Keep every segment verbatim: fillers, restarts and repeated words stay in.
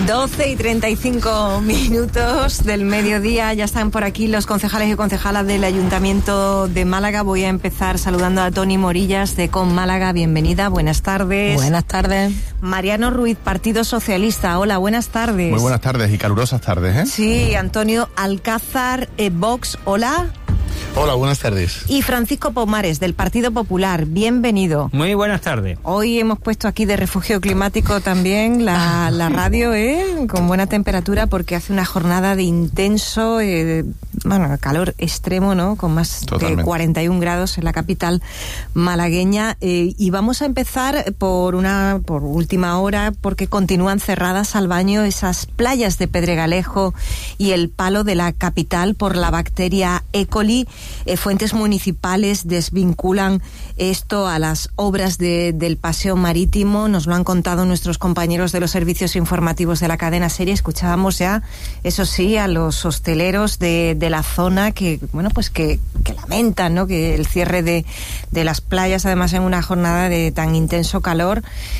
doce y treinta y cinco minutos del mediodía, ya están por aquí los concejales y concejalas del Ayuntamiento de Málaga. Voy a empezar saludando a Toni Morillas de Con Málaga, bienvenida, buenas tardes. Buenas tardes. Mariano Ruiz, Partido Socialista, hola, buenas tardes. Muy buenas tardes y calurosas tardes, ¿eh? Sí, Antonio Alcázar, eh, Vox, hola. Hola, buenas tardes. Y Francisco Pomares, del Partido Popular, bienvenido. Muy buenas tardes. Hoy hemos puesto aquí de refugio climático también la, la radio, ¿eh? Con buena temperatura, porque hace una jornada de intenso, eh, bueno, calor extremo, ¿no? Con más Totalmente. de cuarenta y un grados en la capital malagueña. Eh, y vamos a empezar por una, por última hora, porque continúan cerradas al baño esas playas de Pedregalejo y El Palo de la capital por la bacteria E. coli. Eh, fuentes municipales desvinculan esto a las obras de, del paseo marítimo. Nos lo han contado nuestros compañeros de los servicios informativos de la cadena SER. Escuchábamos ya, eso sí, a los hosteleros de, de la zona que, bueno, pues que, que lamentan, ¿no?, que el cierre de, de las playas, además en una jornada de tan intenso calor.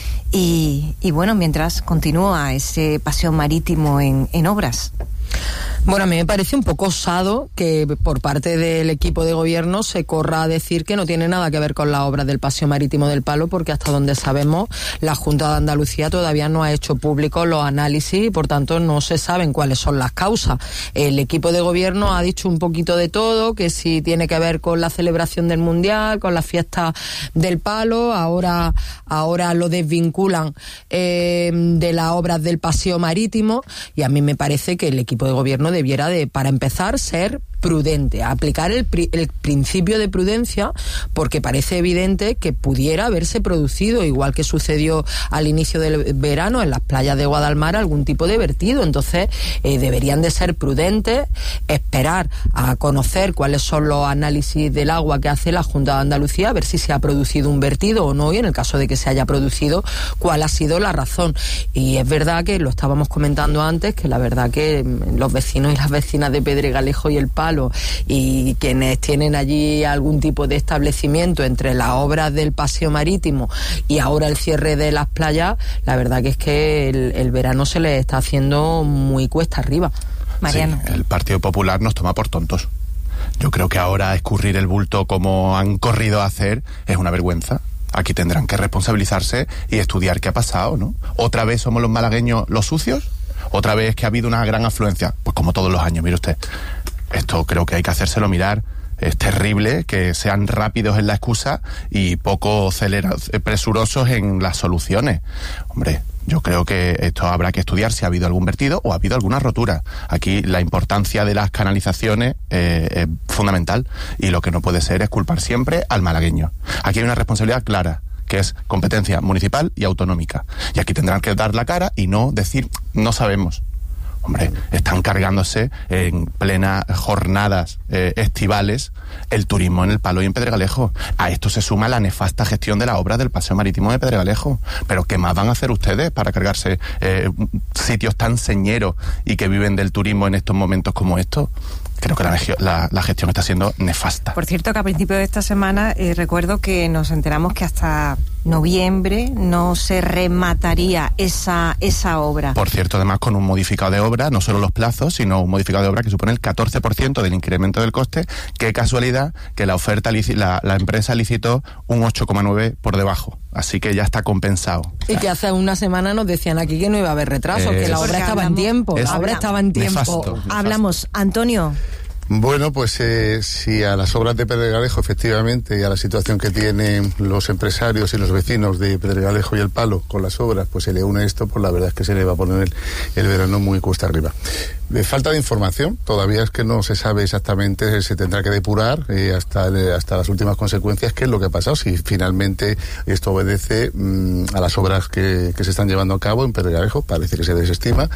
Y, y bueno, mientras continúa ese paseo marítimo en, en obras. Bueno, a mí me parece un poco osado que por parte del equipo de gobierno se corra a decir que no tiene nada que ver con la obra del Paseo Marítimo del Palo, porque hasta donde sabemos la Junta de Andalucía todavía no ha hecho públicos los análisis y por tanto no se saben cuáles son las causas. El equipo de gobierno ha dicho un poquito de todo, que si tiene que ver con la celebración del Mundial, con la fiesta del Palo, ahora, ahora lo desvinculan eh, de las obras del Paseo Marítimo, y a mí me parece que el equipo de gobierno debiera de, para empezar, ser prudente, aplicar el, pri, el principio de prudencia, porque parece evidente que pudiera haberse producido, igual que sucedió al inicio del verano en las playas de Guadalmar, algún tipo de vertido. Entonces eh, deberían de ser prudentes, esperar a conocer cuáles son los análisis del agua que hace la Junta de Andalucía, a ver si se ha producido un vertido o no, y en el caso de que se haya producido, cuál ha sido la razón. Y es verdad que lo estábamos comentando antes, que la verdad que los vecinos y las vecinas de Pedregalejo y El Palo y quienes tienen allí algún tipo de establecimiento entre las obras del paseo marítimo y ahora el cierre de las playas, la verdad que es que el, el verano se les está haciendo muy cuesta arriba. Mariano. Sí, el Partido Popular nos toma por tontos. Yo creo que ahora escurrir el bulto como han corrido a hacer es una vergüenza. Aquí tendrán que responsabilizarse y estudiar qué ha pasado, ¿no? ¿Otra vez somos los malagueños los sucios? ¿Otra vez que ha habido una gran afluencia? Pues como todos los años, mire usted. Esto creo que hay que hacérselo mirar. Es terrible que sean rápidos en la excusa y poco celerados, presurosos en las soluciones. Hombre, yo creo que esto habrá que estudiar si ha habido algún vertido o ha habido alguna rotura. Aquí la importancia de las canalizaciones eh, es fundamental, y lo que no puede ser es culpar siempre al malagueño. Aquí hay una responsabilidad clara, que es competencia municipal y autonómica. Y aquí tendrán que dar la cara y no decir, no sabemos. Hombre, están cargándose en plenas jornadas eh, estivales el turismo en El Palo y en Pedregalejo. A esto se suma la nefasta gestión de la obra del Paseo Marítimo de Pedregalejo. Pero ¿qué más van a hacer ustedes para cargarse eh, sitios tan señeros y que viven del turismo en estos momentos como estos? Creo que la, la, la gestión está siendo nefasta. Por cierto, que a principios de esta semana eh, recuerdo que nos enteramos que hasta noviembre no se remataría esa esa obra. Por cierto, además con un modificado de obra, no solo los plazos, sino un modificado de obra que supone el catorce por ciento del incremento del coste. Qué casualidad que la oferta, la, la empresa licitó un ocho coma nueve por debajo. Así que ya está compensado. Y que hace una semana nos decían aquí que no iba a haber retraso, eh, que la obra estaba hablamos, en tiempo. La obra estaba en tiempo. Nefasto, nefasto. Hablamos, Antonio. Bueno, pues eh, si a las obras de Pedregalejo, efectivamente, y a la situación que tienen los empresarios y los vecinos de Pedregalejo y El Palo con las obras, pues se le une esto, pues la verdad es que se le va a poner el, el verano muy cuesta arriba. De falta de información, todavía es que no se sabe exactamente, se tendrá que depurar eh, hasta, el, hasta las últimas consecuencias qué es lo que ha pasado, si finalmente esto obedece mmm, a las obras que, que se están llevando a cabo en Pedregalejo, parece que se desestima,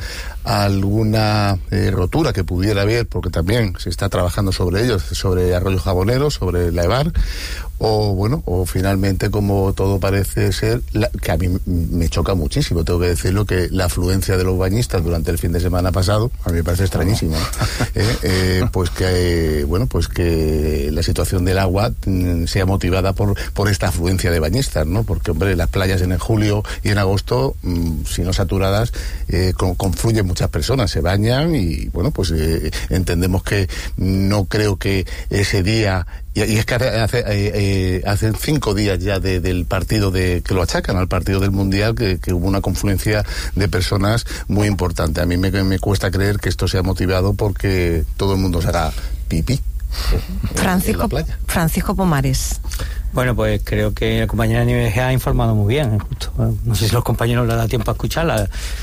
alguna eh, rotura que pudiera haber, porque también se está trabajando sobre ellos, sobre Arroyo Jabonero, sobre la EVAR, o bueno, o finalmente, como todo parece ser, la, que a mí me choca muchísimo, tengo que decirlo, que la afluencia de los bañistas durante el fin de semana pasado, a mí me parece extrañísimo, ¿eh? Eh, pues que, bueno, pues que la situación del agua mm, sea motivada por, por esta afluencia de bañistas, ¿no? Porque, hombre, las playas en el julio y en agosto, mmm, si no saturadas, eh, con, confluyen muchas personas, se bañan y, bueno, pues eh, entendemos que no creo que ese día, y, y es que hace, hace, eh, hace cinco días ya de, del partido de que lo achacan al partido del Mundial, que, que hubo una confluencia de personas muy importante. A mí me, me cuesta creer que esto sea motivado porque todo el mundo se haga pipí. Francisco, Francisco Pomares. Bueno, pues creo que la compañera Nieves ha informado muy bien, justo. No sé si los compañeros les da tiempo a escucharla.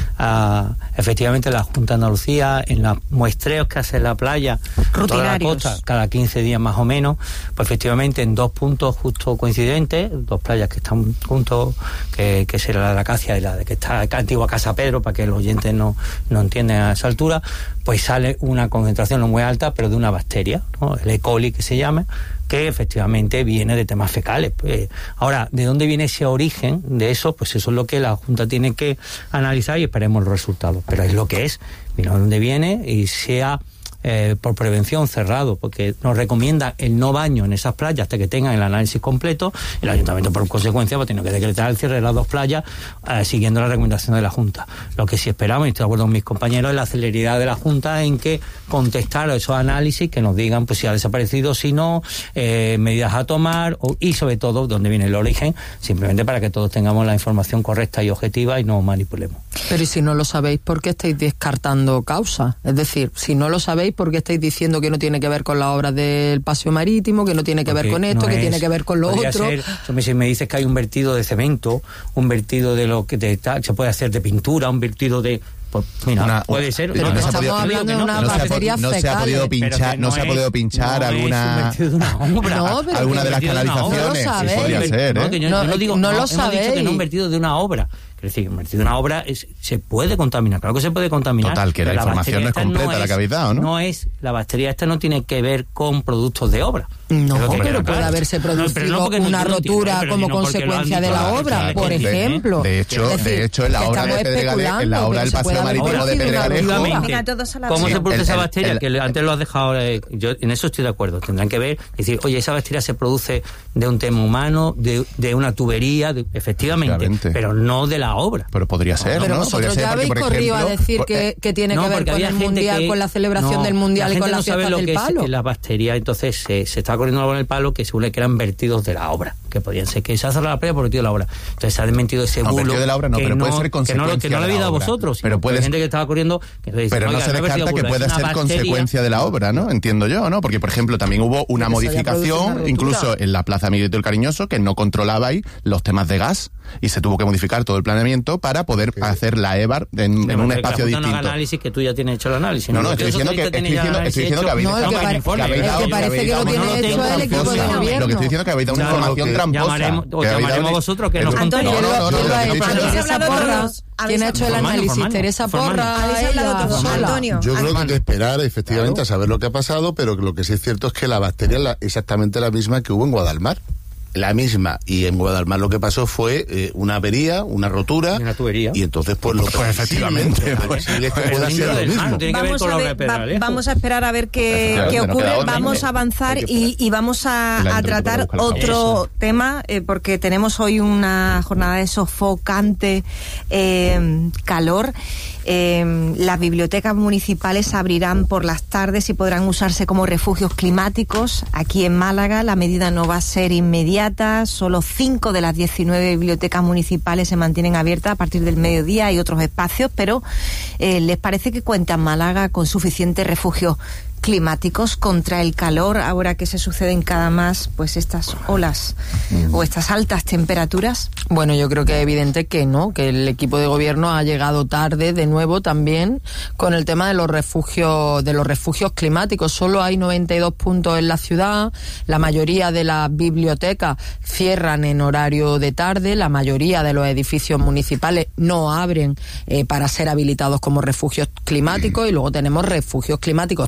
A, efectivamente, la Junta de Andalucía, en los muestreos que hace la playa, toda la costa, cada quince días más o menos, pues efectivamente en dos puntos justo coincidentes, dos playas que están juntos, que, que será la de la Acacia y la de que está la antigua Casa Pedro, para que los oyentes no, no entiendan a esa altura, pues sale una concentración no muy alta, pero de una bacteria, ¿no? El E. coli que se llama, que efectivamente viene de temas fecales. Pues, ahora, ¿de dónde viene ese origen de eso? Pues eso es lo que la Junta tiene que analizar y esperemos los resultados. Pero es lo que es, mira de dónde viene y sea eh, por prevención cerrado, porque nos recomienda el no baño en esas playas hasta que tengan el análisis completo. El Ayuntamiento, por consecuencia, pues tiene que decretar el cierre de las dos playas eh, siguiendo la recomendación de la Junta. Lo que sí esperamos, y estoy de acuerdo con mis compañeros, es la celeridad de la Junta en que contestar a esos análisis, que nos digan pues si ha desaparecido, si no, eh, medidas a tomar o, y sobre todo dónde viene el origen, simplemente para que todos tengamos la información correcta y objetiva y no manipulemos. Pero y si no lo sabéis, ¿por qué estáis descartando causa? Es decir, si no lo sabéis, ¿por qué estáis diciendo que no tiene que ver con las obras del paseo marítimo, que no tiene que Porque ver con esto, no que es, tiene que ver con lo otro? Ser, si me dices que hay un vertido de cemento, un vertido de lo que te, se puede hacer de pintura, un vertido de... Pues mira, una, puede ser, pero no, no estamos podido, hablando de una bacteria no, no se ha podido pinchar, no, no se ha podido pinchar no alguna de una no, alguna de las canalizaciones, no sí, podría ser, ¿eh? No, que yo, no, yo no digo, no no, lo sabéis. Hemos dicho que no un vertido de una obra. Es decir, un vertido de una obra es, se puede contaminar, claro que se puede contaminar. Total, que la, la información no es completa no la que habéis dado, ¿no? No es, la bacteria esta no tiene que ver con productos de obra. No, pero, pero puede haberse producido no, no, una rotura entiendo, como consecuencia de la obra, por ejemplo. De hecho, decir, de hecho en la obra de Pedregales, en la obra del paseo marítimo de Pedregales, ¿cómo se produce esa bacteria? Que antes lo has dejado, yo en eso estoy de acuerdo. Tendrán que ver, decir, oye, esa bacteria se produce de un tema humano, de, de una tubería, de, efectivamente, pero no de la obra. Pero podría ser, pero ¿no? vosotros ya habéis corrido a decir que, que tiene no, que ver con el Mundial, que, con la celebración no, del Mundial y con la, la fiesta del palo. Es, la bacteria, entonces se, se está corriendo con el palo que según que eran vertidos de la obra, que podían ser que se ha cerrado la playa por vertido de la obra. Entonces se ha desmentido ese bulo. No, vertido de la obra no, pero no, puede ser consecuencia que no, que no lo habéis dado a vosotros, pero puede gente que estaba corriendo. Que dice, pero no se descarta que pueda ser consecuencia de la obra, ¿no? Entiendo yo, ¿no? Porque, por ejemplo, también hubo una modificación, incluso en la Plaza Miguelito el Cariñoso, que no controlabais los temas de gas y se tuvo que modificar todo el planeamiento para poder sí. hacer la EVAR en, en un espacio distinto. No análisis que tú ya tienes hecho el análisis. No, no, estoy diciendo que estoy diciendo, estoy diciendo que habéis dado que parece que lo tiene hecho el equipo de gobierno. Lo que estoy diciendo es que habéis dado una información tramposa. O llamaremos a vosotros que nos contéis. ¿Quién ha hecho el análisis? Teresa Porra. Antonio. Yo creo que hay que esperar efectivamente a saber lo que ha pasado, pero lo que sí es cierto es que la bacteria es exactamente la misma que hubo en Guadalmar. La misma, y en Guadalmar lo que pasó fue eh, una avería, una rotura, una tubería, y entonces pues lo pues efectivamente pues, es que pueda ser lo mismo. Vamos a, ver, va, vamos a esperar a ver qué, qué ocurre, no vamos a avanzar y, y vamos a, a tratar otro tema, eh, porque tenemos hoy una jornada de sofocante eh, calor. Eh, las bibliotecas municipales abrirán por las tardes y podrán usarse como refugios climáticos. Aquí en Málaga la medida no va a ser inmediata, solo cinco de las diecinueve bibliotecas municipales se mantienen abiertas a partir del mediodía y otros espacios, pero eh, ¿les parece que cuenta en Málaga con suficientes refugios climáticos contra el calor ahora que se suceden cada más pues estas olas mm. o estas altas temperaturas? Bueno, yo creo que es evidente que no, que el equipo de gobierno ha llegado tarde de nuevo también con el tema de los refugios de los refugios climáticos. Solo hay noventa y dos puntos en la ciudad, la mayoría de las bibliotecas cierran en horario de tarde, la mayoría de los edificios municipales no abren eh, para ser habilitados como refugios climáticos y luego tenemos refugios climáticos tan surgidos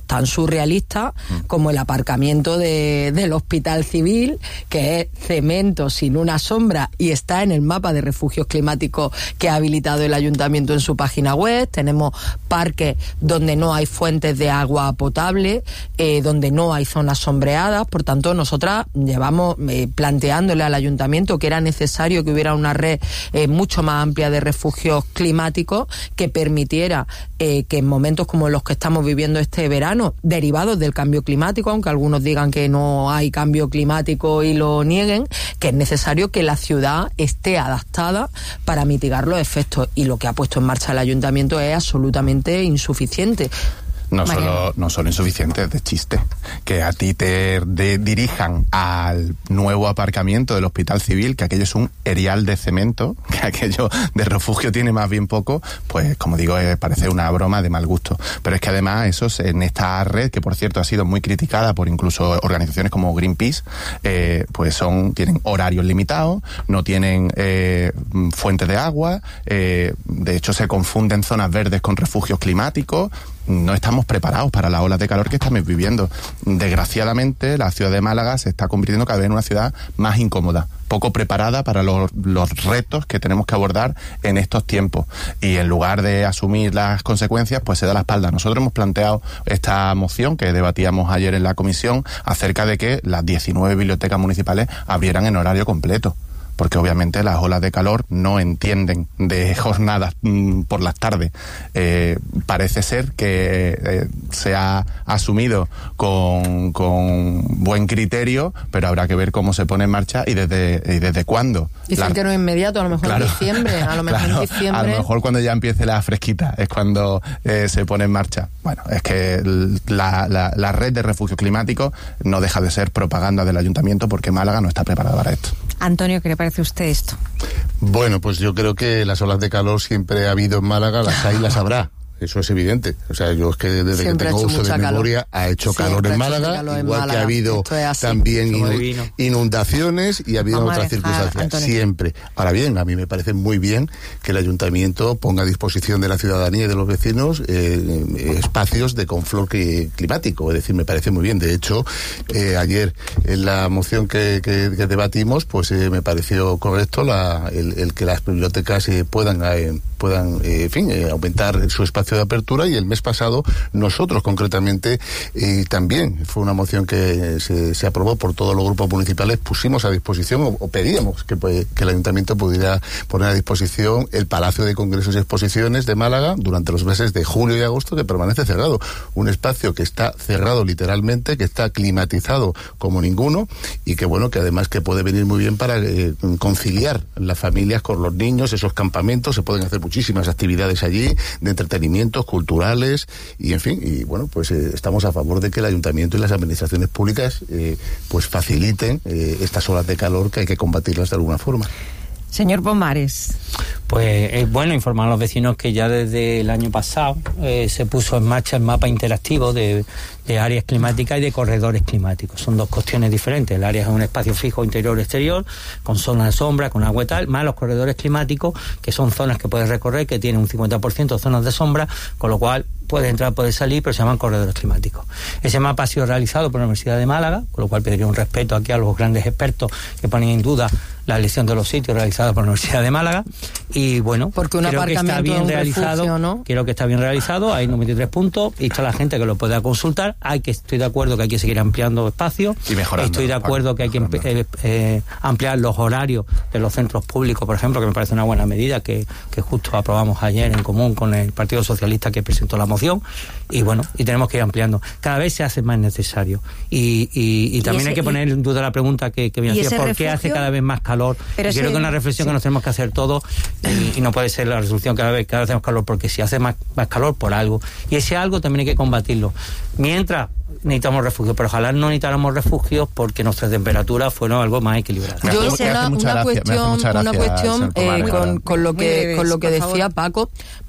surrealistas, mm. como el aparcamiento de, del Hospital Civil, que es cemento sin una sombra y está en el mapa de refugios climáticos que ha habilitado el Ayuntamiento en su página web. Tenemos parques donde no hay fuentes de agua potable, eh, donde no hay zonas sombreadas. Por tanto, nosotras llevamos eh, planteándole al Ayuntamiento que era necesario que hubiera una red eh, mucho más amplia de refugios climáticos que permitiera eh, que en momentos como los que estamos viviendo este verano, derivados del cambio climático, aunque algunos digan que no hay cambio climático y lo nieguen, que es necesario que la ciudad esté adaptada para mitigar los efectos, y lo que ha puesto en marcha el Ayuntamiento es absolutamente insuficiente. No solo, no solo insuficiente, es de chiste. Que a ti te de, dirijan al nuevo aparcamiento del Hospital Civil, que aquello es un erial de cemento, que aquello de refugio tiene más bien poco, pues como digo, eh, parece una broma de mal gusto. Pero es que además esos, en esta red, que por cierto ha sido muy criticada por incluso organizaciones como Greenpeace, eh, pues son, tienen horarios limitados, no tienen eh, fuentes de agua, eh, de hecho se confunden zonas verdes con refugios climáticos. No estamos preparados para las olas de calor que estamos viviendo. Desgraciadamente, la ciudad de Málaga se está convirtiendo cada vez en una ciudad más incómoda, poco preparada para los, los retos que tenemos que abordar en estos tiempos. Y en lugar de asumir las consecuencias, pues se da la espalda. Nosotros hemos planteado esta moción que debatíamos ayer en la comisión acerca de que las diecinueve bibliotecas municipales abrieran en horario completo, porque obviamente las olas de calor no entienden de jornadas mmm, por las tardes. Eh, parece ser que eh, se ha asumido con, con buen criterio, pero habrá que ver cómo se pone en marcha y desde, y desde cuándo. Dicen la... que no es inmediato, a lo mejor claro, en diciembre, a lo mejor claro, en diciembre. A lo mejor cuando ya empiece la fresquita es cuando eh, se pone en marcha. Bueno, es que la, la, la red de refugios climáticos no deja de ser propaganda del Ayuntamiento, porque Málaga no está preparada para esto. Antonio, ¿qué le parece a usted esto? Bueno, pues yo creo que las olas de calor siempre ha habido en Málaga, las hay y las habrá. Eso es evidente. O sea, yo es que desde siempre que tengo uso de memoria calor. ha hecho siempre calor en Málaga, calor igual en Málaga. Que ha habido también inu- inundaciones y ha habido Vamos otras circunstancias. Antonio. Siempre. Ahora bien, a mí me parece muy bien que el Ayuntamiento ponga a disposición de la ciudadanía y de los vecinos eh, espacios de confort climático. Es decir, me parece muy bien. De hecho, eh, ayer en la moción que, que, que debatimos, pues eh, me pareció correcto la, el, el que las bibliotecas eh, puedan, eh, puedan eh, en fin, eh, aumentar su espacio de apertura. Y el mes pasado nosotros concretamente eh, también fue una moción que se, se aprobó por todos los grupos municipales, pusimos a disposición o, o pedíamos que, pues, que el Ayuntamiento pudiera poner a disposición el Palacio de Congresos y Exposiciones de Málaga durante los meses de julio y agosto, que permanece cerrado, un espacio que está cerrado literalmente, que está climatizado como ninguno y que bueno, que además que puede venir muy bien para eh, conciliar las familias con los niños, esos campamentos, se pueden hacer muchísimas actividades allí de entretenimiento, culturales y en fin, y bueno, pues eh, estamos a favor de que el Ayuntamiento y las administraciones públicas eh, pues faciliten eh, estas olas de calor, que hay que combatirlas de alguna forma. Señor Pomares. Pues es bueno informar a los vecinos que ya desde el año pasado eh, se puso en marcha el mapa interactivo de, de áreas climáticas y de corredores climáticos. Son dos cuestiones diferentes. El área es un espacio fijo interior-exterior, con zonas de sombra, con agua y tal, más los corredores climáticos, que son zonas que puedes recorrer, que tienen un cincuenta por ciento de zonas de sombra, con lo cual puede entrar, puede salir, pero se llaman corredores climáticos. Ese mapa ha sido realizado por la Universidad de Málaga, con lo cual pediría un respeto aquí a los grandes expertos que ponen en duda la elección de los sitios realizados por la Universidad de Málaga. Y bueno, porque un creo que está bien realizado, refugio, ¿no? Creo que está bien realizado, hay noventa y tres puntos, y está la gente que lo pueda consultar. Hay que, estoy de acuerdo que hay que seguir ampliando espacios, y mejorando, estoy de acuerdo que hay que eh, eh, ampliar los horarios de los centros públicos, por ejemplo, que me parece una buena medida, que, que justo aprobamos ayer en común con el Partido Socialista, que presentó la moción. Y bueno, y tenemos que ir ampliando. Cada vez se hace más necesario. Y, y, y también ¿Y ese, hay que poner en duda la pregunta que, que viene a decir, ¿por qué hace cada vez más calor? Pero creo ese, que es una reflexión sí. que nos tenemos que hacer todos, y, y no puede ser la resolución cada vez, cada vez hacemos calor, porque si hace más, más calor por algo. Y ese algo también hay que combatirlo. Mientras necesitamos refugio, pero ojalá no necesitáramos refugios porque nuestras temperaturas fueron algo más equilibradas. Yo una, una cuestión, una cuestión eh, con, con lo que con lo que decía Paco.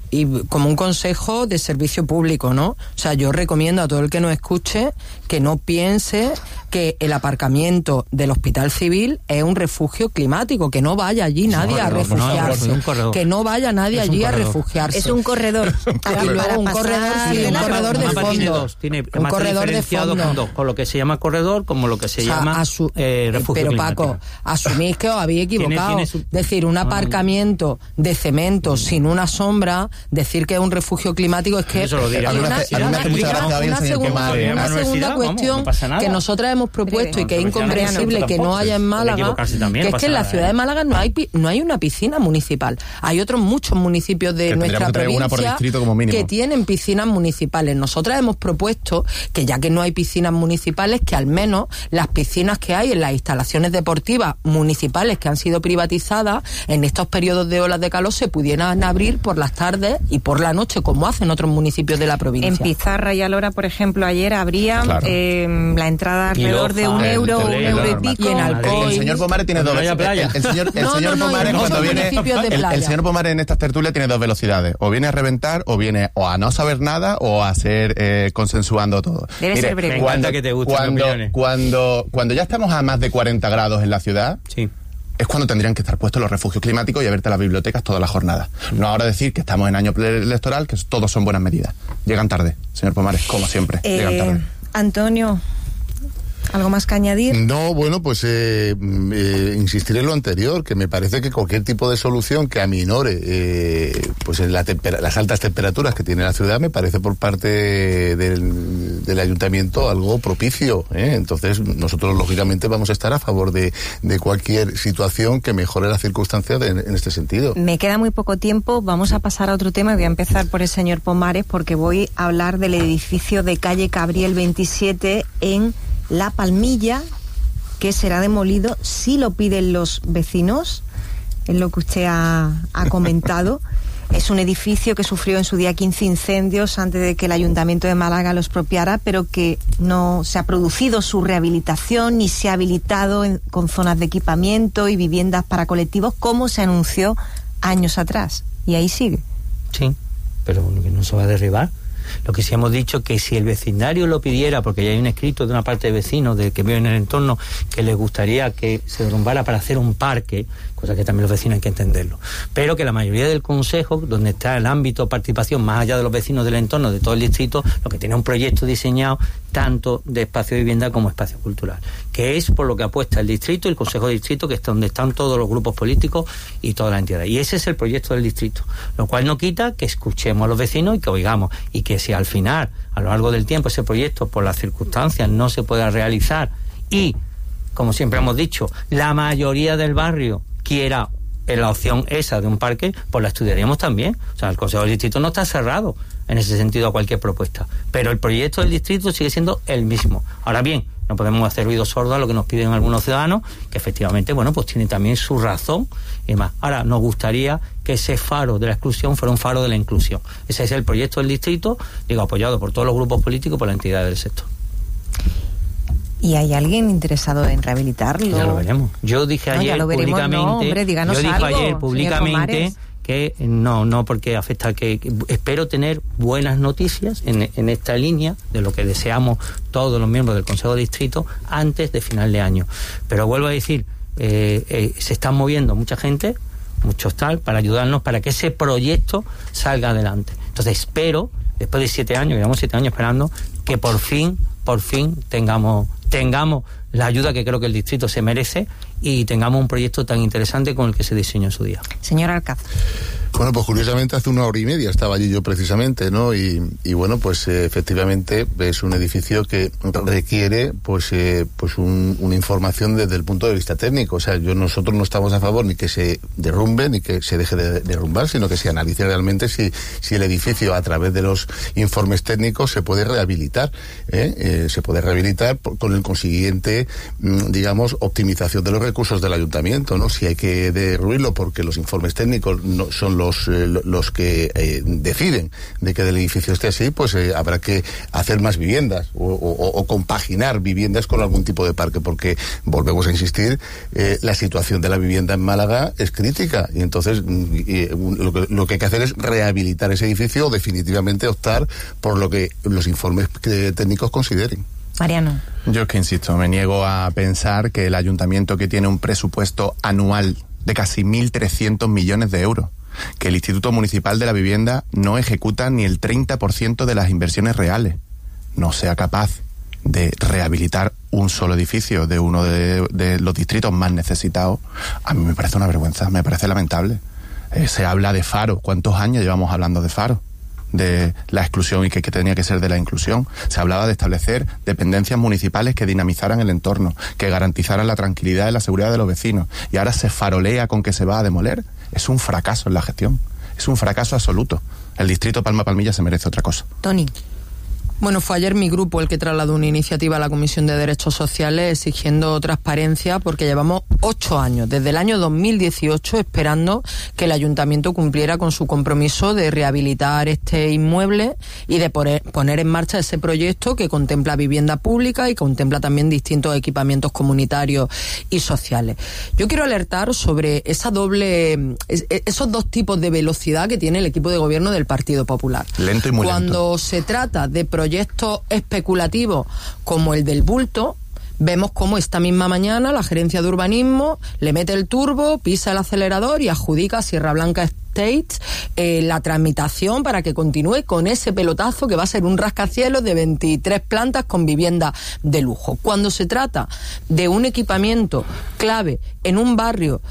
y como un consejo de servicio público, ¿no? O sea, yo recomiendo a todo el que nos escuche que no piense que el aparcamiento del Hospital Civil es un refugio climático, que no vaya allí es nadie a refugiarse, no, que no vaya nadie allí a refugiarse. Es un corredor. Y luego un corredor, sí, un corredor de fondo. Tiene dos, tiene un corredor de fondo. Con, dos, con lo que se llama corredor, como lo que se o sea, llama asu- eh, refugio Pero climático. Paco, asumís que os habéis equivocado. Tiene, tiene su... Es decir, un aparcamiento de cemento sin una sombra, decir que es un refugio climático es que... Eso lo diré. Y una, hace, una, una, una, una segunda, una segunda cuestión vamos, no que nosotras hemos propuesto y que es incomprensible que no haya en Málaga, también, que no es que en la nada, ciudad ¿eh? de Málaga no hay no hay una piscina municipal. Hay otros muchos municipios de que nuestra que provincia una por distrito como mínimo. que tienen piscinas municipales. Nosotras hemos propuesto que ya que no hay piscinas municipales, que al menos las piscinas que hay en las instalaciones deportivas municipales que han sido privatizadas en estos periodos de olas de calor se pudieran abrir por las tardes y por la noche, como hacen otros municipios de la provincia. En Pizarra y Alhora, por ejemplo, ayer habría claro. eh, la entrada alrededor de un euro, un euro y pico. Y en Alcoy. El señor Pomares tiene dos velocidades. El, el señor, el no, señor no, no, Pomares no, cuando no, viene, el, el señor Pomares en estas tertulias tiene dos velocidades. O viene a reventar, o viene o a no saber nada, o a ser eh, consensuando todo. Debe Mire, ser breve. Me encanta que te gusten cuando, opiniones. Cuando, cuando ya estamos a más de cuarenta grados en la ciudad, sí. es cuando tendrían que estar puestos los refugios climáticos y abiertas las bibliotecas toda la jornada. No ahora decir que estamos en año electoral, que todos son buenas medidas. Llegan tarde, señor Pomares, como siempre, eh, llegan tarde. Antonio, ¿algo más que añadir? No, bueno, pues eh, eh, insistir en lo anterior, que me parece que cualquier tipo de solución que aminore eh, pues en la tempera- las altas temperaturas que tiene la ciudad me parece por parte del, del ayuntamiento algo propicio, ¿eh? Entonces nosotros lógicamente vamos a estar a favor de, de cualquier situación que mejore las circunstancias de, en este sentido. Me queda muy poco tiempo, vamos a pasar a otro tema. Voy a empezar por el señor Pomares porque voy a hablar del edificio de calle Cabriel veintisiete en La Palmilla, que será demolido si lo piden los vecinos, es lo que usted ha, ha comentado. Es un edificio que sufrió en su día quince incendios antes de que el Ayuntamiento de Málaga lo expropiara, pero que no se ha producido su rehabilitación ni se ha habilitado en, con zonas de equipamiento y viviendas para colectivos, como se anunció años atrás. Y ahí sigue. Sí, pero que no se va a derribar. Lo que sí hemos dicho que si el vecindario lo pidiera, porque ya hay un escrito de una parte de vecinos de que viven en el entorno que les gustaría que se derrumbara para hacer un parque, cosa que también los vecinos hay que entenderlo, pero que la mayoría del consejo, donde está el ámbito de participación más allá de los vecinos del entorno de todo el distrito, lo que tiene un proyecto diseñado tanto de espacio de vivienda como espacio cultural, que es por lo que apuesta el distrito y el consejo de distrito, que es donde están todos los grupos políticos y todas las entidades, y ese es el proyecto del distrito, lo cual no quita que escuchemos a los vecinos y que oigamos, y que si al final, a lo largo del tiempo, ese proyecto por las circunstancias no se pueda realizar y, como siempre hemos dicho, la mayoría del barrio quiera en la opción esa de un parque, pues la estudiaríamos también. O sea, el Consejo del Distrito no está cerrado en ese sentido a cualquier propuesta, pero el proyecto del distrito sigue siendo el mismo. Ahora bien, no podemos hacer ruido sordo a lo que nos piden algunos ciudadanos, que efectivamente, bueno, pues tiene también su razón y más. Ahora, nos gustaría que ese faro de la exclusión fuera un faro de la inclusión. Ese es el proyecto del distrito, digo, apoyado por todos los grupos políticos, por la entidad del sector. ¿Y hay alguien interesado en rehabilitarlo? Ya lo veremos. Yo dije no, ayer lo veremos, públicamente, no, hombre, díganos yo dije algo, ayer públicamente que no, no porque afecta, que, que espero tener buenas noticias en, en esta línea de lo que deseamos todos los miembros del Consejo de Distrito antes de final de año. Pero vuelvo a decir, eh, eh, se están moviendo mucha gente, muchos tal, para ayudarnos para que ese proyecto salga adelante. Entonces espero, después de siete años, llevamos siete años esperando, que por fin, por fin tengamos tengamos la ayuda que creo que el distrito se merece y tengamos un proyecto tan interesante como el que se diseñó en su día. Señor Alcázar. Bueno, pues curiosamente hace una hora y media estaba allí yo precisamente, ¿no? Y, y bueno, pues eh, efectivamente es un edificio que requiere pues eh, pues un, una información desde el punto de vista técnico. O sea, yo nosotros no estamos a favor ni que se derrumbe ni que se deje de derrumbar, sino que se analice realmente si, si el edificio a través de los informes técnicos se puede rehabilitar, ¿eh? Eh, se puede rehabilitar por, con el consiguiente, mm, digamos, optimización de los recursos del ayuntamiento, ¿no? Si hay que derruirlo porque los informes técnicos no son los, eh, los que eh, deciden de que el edificio esté así, pues eh, habrá que hacer más viviendas o, o, o compaginar viviendas con algún tipo de parque, porque volvemos a insistir, eh, la situación de la vivienda en Málaga es crítica y entonces y, lo, que, lo que hay que hacer es rehabilitar ese edificio o definitivamente optar por lo que los informes técnicos consideren. Mariano. Yo es que insisto, me niego a pensar que el ayuntamiento, que tiene un presupuesto anual de casi mil trescientos millones de euros, que el Instituto Municipal de la Vivienda no ejecuta ni el treinta por ciento de las inversiones reales, no sea capaz de rehabilitar un solo edificio de uno de, de los distritos más necesitados, a mí me parece una vergüenza, me parece lamentable. Eh, se habla de Faro. ¿Cuántos años llevamos hablando de Faro? De la exclusión y que, que tenía que ser de la inclusión. Se hablaba de establecer dependencias municipales que dinamizaran el entorno, que garantizaran la tranquilidad y la seguridad de los vecinos. Y ahora se farolea con que se va a demoler. Es un fracaso en la gestión. Es un fracaso absoluto. El distrito Palma Palmilla se merece otra cosa. Tony. Bueno, fue ayer mi grupo el que trasladó una iniciativa a la Comisión de Derechos Sociales exigiendo transparencia, porque llevamos ocho años, desde el año dos mil dieciocho, esperando que el Ayuntamiento cumpliera con su compromiso de rehabilitar este inmueble y de poner, poner en marcha ese proyecto que contempla vivienda pública y contempla también distintos equipamientos comunitarios y sociales. Yo quiero alertar sobre esa doble, esos dos tipos de velocidad que tiene el equipo de gobierno del Partido Popular. Lento y muy lento. Cuando se trata de proyectos proyectos especulativos como el del bulto, vemos cómo esta misma mañana la gerencia de urbanismo le mete el turbo, pisa el acelerador y adjudica a Sierra Blanca Estates eh, la tramitación para que continúe con ese pelotazo que va a ser un rascacielos de veintitrés plantas con vivienda de lujo. Cuando se trata de un equipamiento clave en un barrio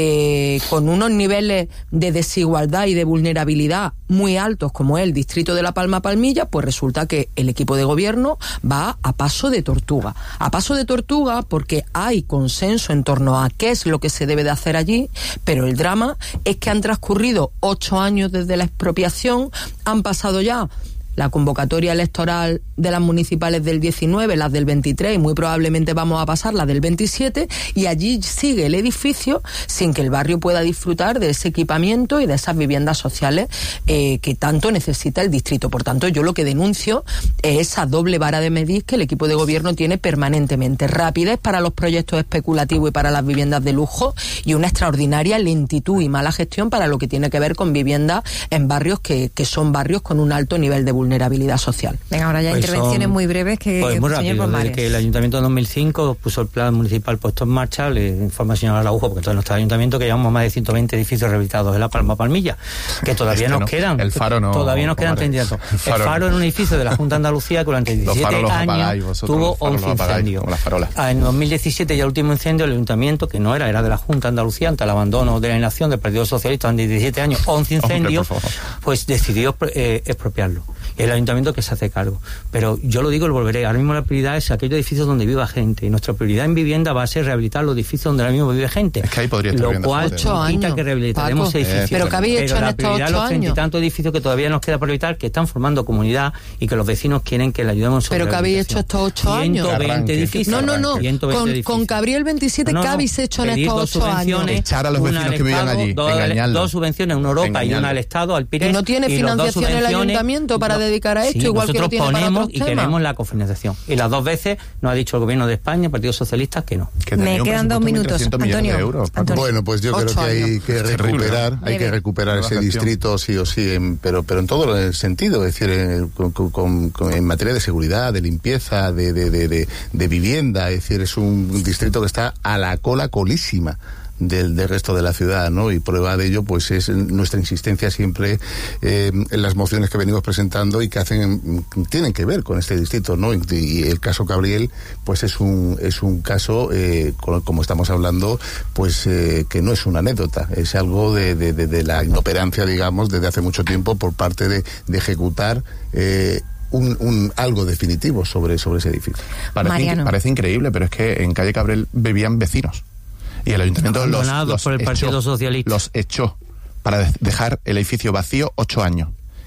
eh, con unos niveles de desigualdad y de vulnerabilidad muy altos como es el distrito de La Palma Palmilla, pues resulta que el equipo de gobierno va a paso de tortuga. A paso de tortuga porque hay consenso en torno a qué es lo que se debe de hacer allí, pero el drama es que han transcurrido ocho años desde la expropiación, han pasado ya la convocatoria electoral de las municipales del diecinueve, las del veintitrés, y muy probablemente vamos a pasar las del veintisiete, y allí sigue el edificio sin que el barrio pueda disfrutar de ese equipamiento y de esas viviendas sociales eh, que tanto necesita el distrito. Por tanto, yo lo que denuncio es esa doble vara de medir que el equipo de gobierno tiene permanentemente. Rapidez para los proyectos especulativos y para las viviendas de lujo, y una extraordinaria lentitud y mala gestión para lo que tiene que ver con viviendas en barrios que, que son barrios con un alto nivel de vulnerabilidad social. Venga, ahora ya pues intervenciones son, muy breves que pues muy señor rápido, desde que el Ayuntamiento en dos mil cinco puso el plan municipal puesto en marcha, le informa al señor Araujo, porque entonces no está el Ayuntamiento, que llevamos más de ciento veinte edificios rehabilitados en La Palma Palmilla, que todavía este nos no. quedan. El Faro no. Todavía nos quedan candidatos. El Faro, el faro en un edificio de la Junta de Andalucía que durante diecisiete años tuvo once incendios. En dos mil diecisiete, ya el último incendio, el Ayuntamiento, que no era, era de la Junta de Andalucía, ante el abandono de la inacción del Partido Socialista durante diecisiete años, once incendios, pues decidió eh, expropiarlo. El Ayuntamiento que se hace cargo. Pero yo lo digo y lo volveré. Ahora mismo la prioridad es aquellos edificios donde viva gente. Y nuestra prioridad en vivienda va a ser rehabilitar los edificios donde ahora mismo vive gente. Es que ahí podría estar lo cual quita que rehabilitaremos edificios. Pero que habéis hecho en estos ocho años. Los treinta y tantos edificios que todavía nos queda por rehabilitar, que están formando comunidad y que los vecinos quieren que le ayudemos. Pero que habéis hecho estos ocho años. ciento veinte edificios. No, no, no. Con, con Cabriel veintisiete, no, no, ¿qué habéis hecho en estos ocho años? Echar a los vecinos que vivían allí. Dos, dos subvenciones, una Europa Engañarlo. y una al Estado, al Pires. ¿Y no tiene financiación el Ayuntamiento para no, dedicar a esto, sí, igual que lo tiene para otros y temas? queremos la cofinanciación. Y las dos veces nos ha dicho el Gobierno de España, el Partido Socialista, que no. Que Me quedan dos minutos. Antonio, euros, Antonio. Bueno, pues yo creo que hay que recuperar, hay que recuperar ese distrito sí o sí, en, pero pero en todo el sentido, es decir, en, con, con, con, en materia de seguridad, de limpieza, de, de, de, de, de vivienda, es decir, es un distrito que está a la cola colísima del, del resto de la ciudad, ¿no? Y prueba de ello, pues es nuestra insistencia siempre eh, en las mociones que venimos presentando y que hacen, tienen que ver con este distrito, ¿no? Y, y el caso Gabriel, pues es un es un caso, eh, como estamos hablando, pues eh, que no es una anécdota, es algo de, de, de, de la inoperancia, digamos, desde hace mucho tiempo por parte de, de ejecutar eh, Un, un algo definitivo sobre, sobre ese edificio. Parece, in, parece increíble, pero es que en calle Cabrel vivían vecinos y el ayuntamiento los, los, por el Partido echó, Socialista. los echó para dejar el edificio vacío ocho años.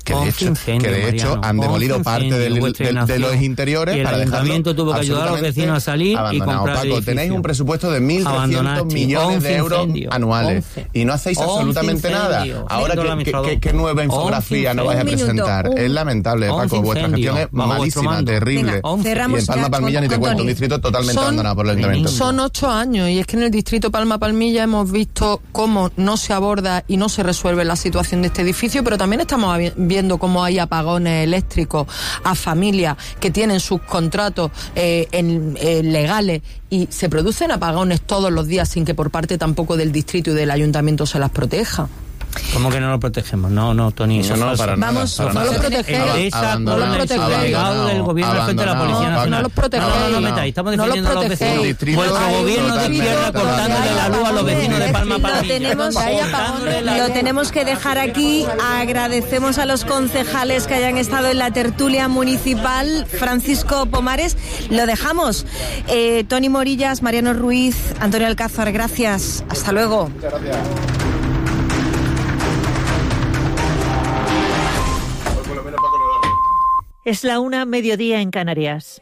Que de hecho, que de hecho han demolido parte del, del, de los interiores y el para ayuntamiento tuvo que ayudar a los vecinos a salir y comprar Paco, tenéis un presupuesto de mil trescientos millones de euros anuales once, y no hacéis absolutamente nada. Ahora, ¿qué, qué, qué nueva infografía nos vais a presentar? Un, es lamentable, Paco, vuestra gestión es malísima, terrible. Venga, y en Palma Palmilla ni te cuento, un distrito totalmente son, abandonado por el ayuntamiento. Son ocho años y es que en el distrito Palma Palmilla hemos visto cómo no se aborda y no se resuelve la situación de este edificio, pero también estamos viendo cómo hay apagones eléctricos a familias que tienen sus contratos eh, en, eh, legales y se producen apagones todos los días sin que por parte tampoco del distrito y del ayuntamiento se las proteja. ¿Cómo que no lo protegemos? No, no, Tony, eso no, no, para nada, Vamos, para no nada. lo protegemos. Esa, no lo protegemos. El delegado del gobierno al frente de la Policía Nacional. No los protegemos. No, no, no, no metáis, estamos defendiendo a los vecinos. Vuestro Ay, gobierno de izquierda cortándole la luz a los vecinos de Palma Palmilla. Lo tenemos, lo tenemos que dejar aquí. Agradecemos a los concejales que hayan estado en la tertulia municipal. Francisco Pomares, lo dejamos. Eh, Tony Morillas, Mariano Ruiz, Antonio Alcázar, gracias. Hasta luego. Muchas gracias. Es la una, mediodía en Canarias.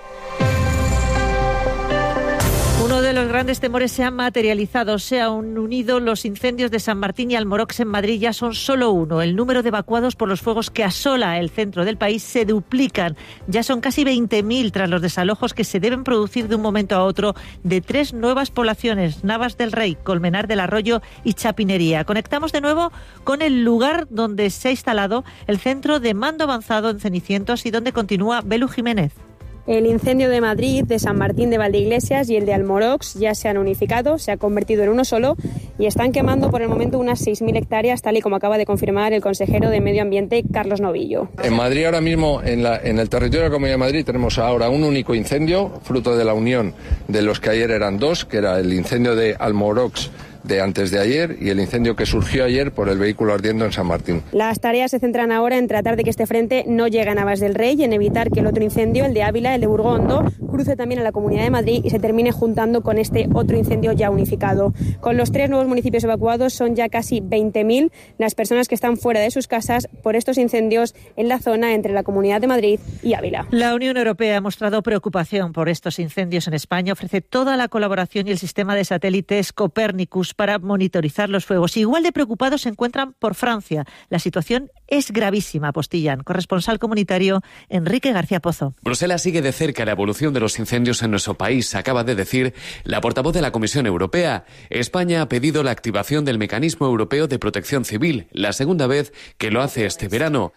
Uno de los grandes temores se ha materializado, se han unido los incendios de San Martín y Almorox en Madrid, ya son solo uno. El número de evacuados por los fuegos que asola el centro del país se duplican. Ya son casi veinte mil tras los desalojos que se deben producir de un momento a otro de tres nuevas poblaciones, Navas del Rey, Colmenar del Arroyo y Chapinería. Conectamos de nuevo con el lugar donde se ha instalado el centro de mando avanzado en Cenicientos y donde continúa Belu Jiménez. El incendio de Madrid, de San Martín de Valdeiglesias y el de Almorox ya se han unificado, se ha convertido en uno solo y están quemando por el momento unas seis mil hectáreas, tal y como acaba de confirmar el consejero de Medio Ambiente, Carlos Novillo. En Madrid ahora mismo, en, la, en el territorio de la Comunidad de Madrid, tenemos ahora un único incendio, fruto de la unión de los que ayer eran dos, que era el incendio de Almorox de antes de ayer y el incendio que surgió ayer por el vehículo ardiendo en San Martín. Las tareas se centran ahora en tratar de que este frente no llegue a Navas del Rey y en evitar que el otro incendio, el de Ávila, el de Burgondo, cruce también a la Comunidad de Madrid y se termine juntando con este otro incendio ya unificado. Con los tres nuevos municipios evacuados son ya casi veinte mil las personas que están fuera de sus casas por estos incendios en la zona entre la Comunidad de Madrid y Ávila. La Unión Europea ha mostrado preocupación por estos incendios en España. Ofrece toda la colaboración y el sistema de satélites Copérnicus para monitorizar los fuegos. Igual de preocupados se encuentran por Francia. La situación es gravísima, apostillan. Corresponsal comunitario Enrique García Pozo. Bruselas sigue de cerca la evolución de los incendios en nuestro país, acaba de decir la portavoz de la Comisión Europea. España ha pedido la activación del Mecanismo Europeo de Protección Civil, la segunda vez que lo hace este verano.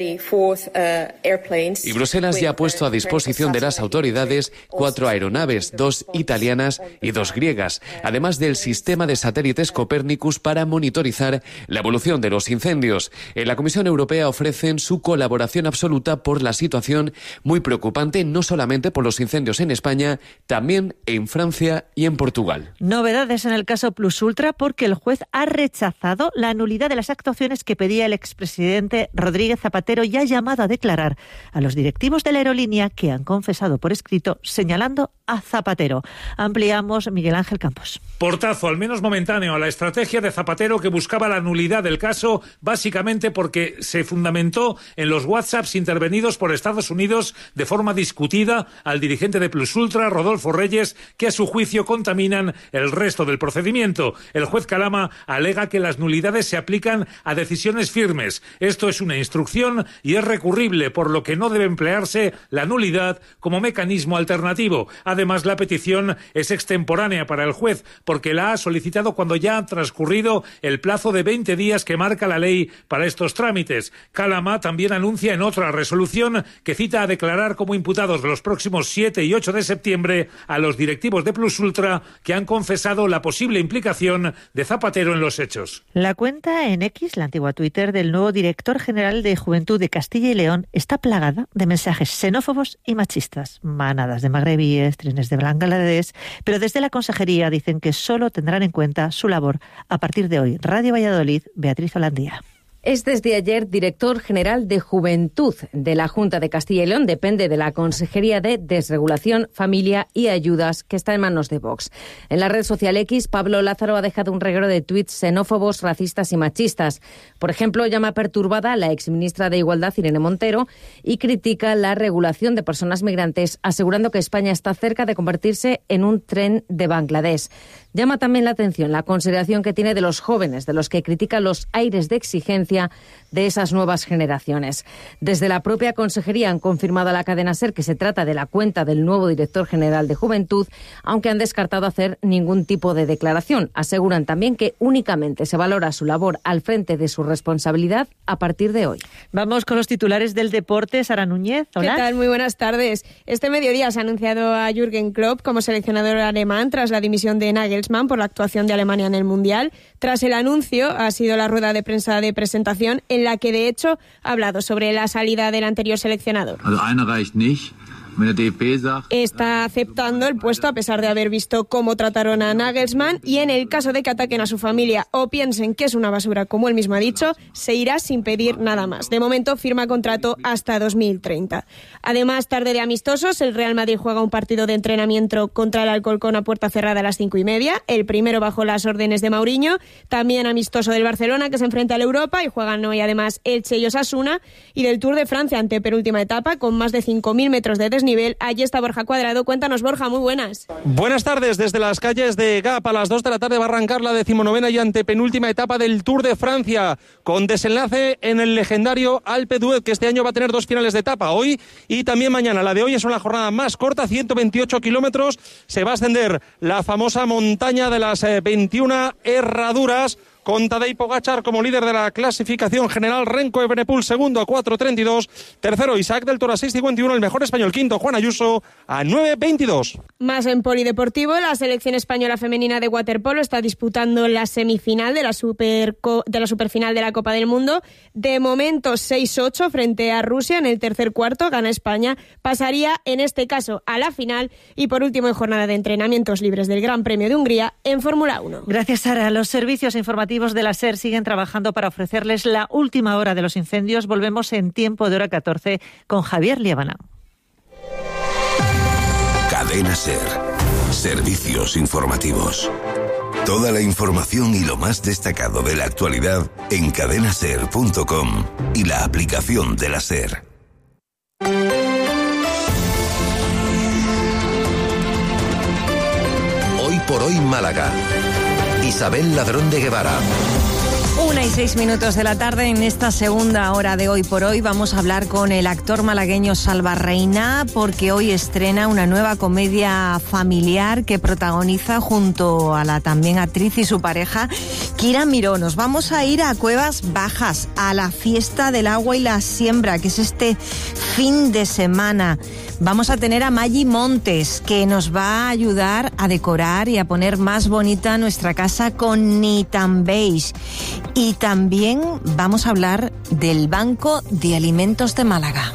Y Bruselas ya ha puesto a disposición de las autoridades cuatro aeronaves, dos italianas y dos griegas, además del sistema de satélites Copérnicus para monitorizar la evolución de los incendios. En la Comisión Europea ofrecen su colaboración absoluta por la situación muy preocupante, no solamente por los incendios en España, también en Francia y en Portugal. Novedades en el caso Plus Ultra porque el juez ha rechazado la nulidad de las actuaciones que pedía el expresidente Rodríguez Zapatero y ha llamado a declarar a los directivos de la aerolínea que han confesado por escrito señalando a Zapatero. Ampliamos, Miguel Ángel Campos. Portazo, al menos momentáneo, a la estrategia de Zapatero que buscaba la nulidad del caso, básicamente porque se fundamentó en los WhatsApps intervenidos por Estados Unidos de forma discutida al dirigente de Plus Ultra, Rodolfo Reyes, que a su juicio contaminan el resto del procedimiento. El juez Calama alega que las nulidades se aplican a decisiones firmes. Esto es una instrucción y es recurrible, por lo que no debe emplearse la nulidad como mecanismo alternativo. Además, la petición es extemporánea para el juez, porque la ha solicitado cuando ya ha transcurrido el plazo de veinte días que marca la ley para estos trámites. Calama también anuncia en otra resolución que cita a declarar como imputados los próximos siete y ocho de septiembre a los directivos de Plus Ultra que han confesado la posible implicación de Zapatero en los hechos. La cuenta en X, la antigua Twitter, del nuevo director general de Juventud de Castilla y León está plagada de mensajes xenófobos y machistas. Manadas de magrebíes, trenes de Bangladesh, pero desde la consejería dicen que solo tendrán en cuenta su labor a partir de hoy. Radio Valladolid, Beatriz Holandía. Es desde ayer director general de Juventud de la Junta de Castilla y León. Depende de la Consejería de Desregulación, Familia y Ayudas, que está en manos de Vox. En la red social X, Pablo Lázaro ha dejado un reguero de tuits xenófobos, racistas y machistas. Por ejemplo, llama perturbada a la exministra de Igualdad, Irene Montero, y critica la regulación de personas migrantes, asegurando que España está cerca de convertirse en un tren de Bangladesh. Llama también la atención la consideración que tiene de los jóvenes, de los que critica los aires de exigencia de esas nuevas generaciones. Desde la propia Consejería han confirmado a la cadena SER que se trata de la cuenta del nuevo director general de Juventud, aunque han descartado hacer ningún tipo de declaración. Aseguran también que únicamente se valora su labor al frente de su responsabilidad a partir de hoy. Vamos con los titulares del deporte. Sara Núñez, hola. ¿Qué tal? Muy buenas tardes. Este mediodía se ha anunciado a Jürgen Klopp como seleccionador alemán tras la dimisión de Nagelsmann por la actuación de Alemania en el Mundial. Tras el anuncio ha sido la rueda de prensa de presentación en la que de hecho ha hablado sobre la salida del anterior seleccionador. Está aceptando el puesto a pesar de haber visto cómo trataron a Nagelsmann y en el caso de que ataquen a su familia o piensen que es una basura, como él mismo ha dicho, se irá sin pedir nada más. De momento firma contrato hasta dos mil treinta. Además, tarde de amistosos, el Real Madrid juega un partido de entrenamiento contra el Alcorcón a puerta cerrada a las cinco y media, el primero bajo las órdenes de Mourinho. También amistoso del Barcelona, que se enfrenta al Europa, y juegan hoy además Elche y Osasuna, y del Tour de Francia, ante penúltima etapa, con más de cinco mil metros de desnivel. Allí está Borja Cuadrado. Cuéntanos, Borja, muy buenas. Buenas tardes. Desde las calles de Gap a las dos de la tarde va a arrancar la decimonovena y antepenúltima etapa del Tour de Francia, con desenlace en el legendario Alpe d'Huez, que este año va a tener dos finales de etapa, hoy y también mañana. La de hoy es una jornada más corta, ciento veintiocho kilómetros. Se va a ascender la famosa montaña de las veintiuna herraduras, con Tadej Pogačar como líder de la clasificación general, Remco Evenepoel segundo a cuatro treinta y dos, tercero Isaac del Toro a seis cincuenta y uno, el mejor español quinto Juan Ayuso a nueve veintidós. Más en polideportivo, la selección española femenina de waterpolo está disputando la semifinal de la super de la superfinal de la Copa del Mundo. De momento seis ocho frente a Rusia. En el tercer cuarto gana España, pasaría en este caso a la final. Y por último, en jornada de entrenamientos libres del Gran Premio de Hungría en Fórmula uno. Gracias, Sara. Los servicios informativos de la SER siguen trabajando para ofrecerles la última hora de los incendios. Volvemos en tiempo de hora catorce con Javier Liébana. Cadena SER. Servicios informativos. Toda la información y lo más destacado de la actualidad en cadena ser punto com y la aplicación de la SER. Hoy por hoy Málaga. Isabel Ladrón de Guevara. Una y seis minutos de la tarde. En esta segunda hora de Hoy por Hoy vamos a hablar con el actor malagueño Salva Reina, porque hoy estrena una nueva comedia familiar que protagoniza junto a la también actriz y su pareja Kira Miró. Nos vamos a ir a Cuevas Bajas, a la fiesta del agua y la siembra, que es este fin de semana. Vamos a tener a Maggi Montes, que nos va a ayudar a decorar y a poner más bonita nuestra casa con Ni Tan Beige. Y también vamos a hablar del Banco de Alimentos de Málaga.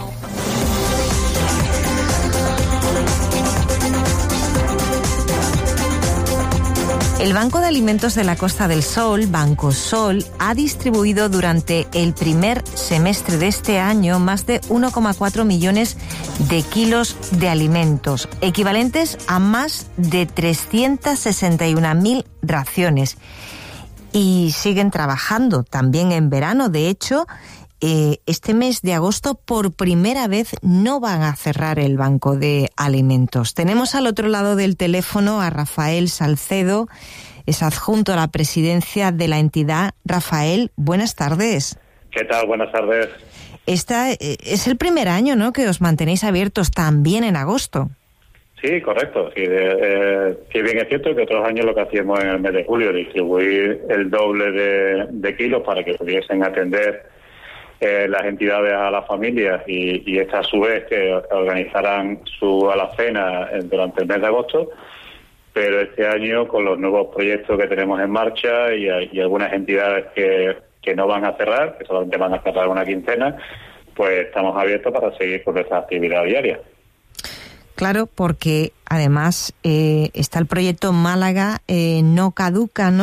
El Banco de Alimentos de la Costa del Sol, Banco Sol, ha distribuido durante el primer semestre de este año más de uno coma cuatro millones de kilos de alimentos, equivalentes a más de trescientas sesenta y una mil raciones. Y siguen trabajando también en verano. De hecho, eh, este mes de agosto por primera vez no van a cerrar el Banco de Alimentos. Tenemos al otro lado del teléfono a Rafael Salcedo, es adjunto a la presidencia de la entidad. Rafael, buenas tardes. ¿Qué tal? Buenas tardes. Esta eh, es el primer año, ¿no?, que os mantenéis abiertos también en agosto. Sí, correcto. Sí, de, eh, sí, bien es cierto que otros años lo que hacíamos en el mes de julio, distribuir el doble de, de kilos para que pudiesen atender eh, las entidades a las familias y, y estas a su vez que organizarán su alacena durante el mes de agosto. Pero este año, con los nuevos proyectos que tenemos en marcha y, y algunas entidades que, que no van a cerrar, que solamente van a cerrar una quincena, pues estamos abiertos para seguir con nuestra actividad diaria. Claro, porque además eh, está el proyecto Málaga eh, no caduca, ¿no?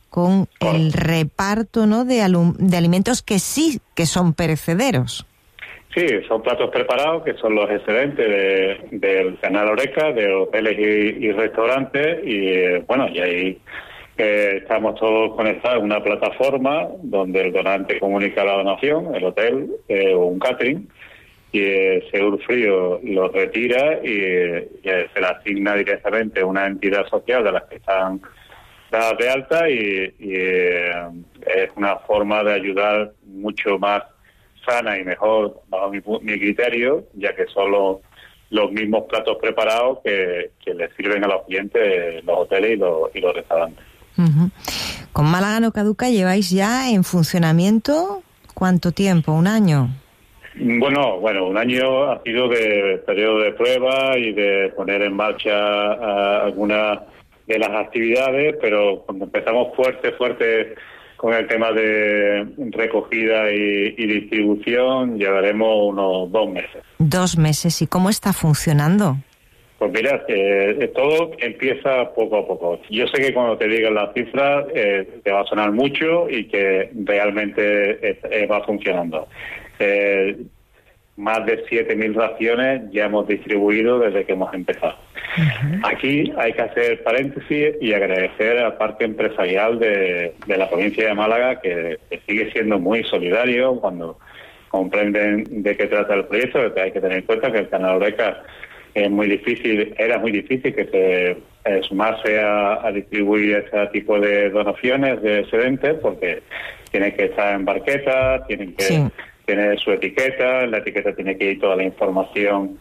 con el reparto, ¿no?, de, alum- de alimentos que sí que son perecederos. Sí, son platos preparados que son los excedentes de, del canal Horeca, de hoteles y, y restaurantes, y eh, bueno, y ahí eh, estamos todos conectados en una plataforma donde el donante comunica la donación, el hotel eh, o un catering, y eh, Segur Frío lo retira y, eh, y se le asigna directamente a una entidad social de las que están dadas de alta, y, y eh, es una forma de ayudar mucho más sana y mejor, bajo mi, mi criterio, ya que son los, los mismos platos preparados que, que les sirven a los clientes los hoteles y los, y los restaurantes. Uh-huh. Con Málaga no caduca lleváis ya en funcionamiento ¿cuánto tiempo? ¿Un año? Bueno, bueno, un año ha sido de periodo de prueba y de poner en marcha uh, algunas de las actividades, pero cuando empezamos fuerte, fuerte con el tema de recogida y, y distribución, llevaremos unos dos meses. Dos meses. ¿Y cómo está funcionando? Pues mira, eh, todo empieza poco a poco. Yo sé que cuando te digan las cifras eh, te va a sonar mucho y que realmente eh, eh, va funcionando. Eh, más de siete mil raciones ya hemos distribuido desde que hemos empezado. Uh-huh. Aquí hay que hacer paréntesis y agradecer al parque empresarial de, de la provincia de Málaga, que, que sigue siendo muy solidario cuando comprenden de qué trata el proyecto. Hay que tener en cuenta que el canal Horeca es muy difícil, era muy difícil que se eh, sumase a, a distribuir ese tipo de donaciones de excedentes, porque tienen que estar en barqueta, tienen que sí. tener su etiqueta, en la etiqueta tiene que ir toda la información